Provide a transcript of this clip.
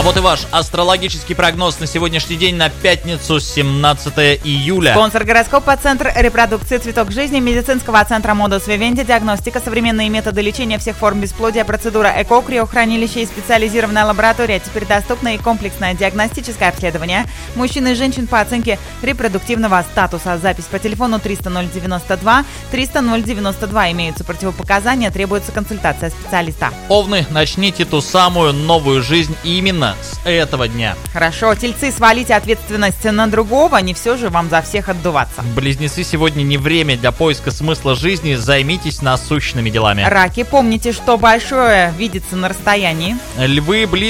вот и ваш астрологический прогноз на сегодняшний день, на пятницу, 17 июля. Спонсор гороскопа — Центр репродукции «Цветок жизни» медицинского центра Модус Вивенди. Диагностика, современные методы лечения всех форм бесплодия, процедура ЭКО, криохранилище и специализированная лаборатория. Теперь доступно и комплексное диагностическое обследование мужчин и женщин по оценке репродуктивного статуса. Запись по телефону 300-092, 300-092. Имеются противопоказания, требуется консультация специалиста. Овны, начните ту самую новую жизнь именно с этого дня. Хорошо, тельцы, свалите ответственность на другого, не все же вам за всех отдуваться. Близнецы, сегодня не время для поиска смысла жизни, займитесь насущными делами. Раки, помните, что большое видится на расстоянии. Львы,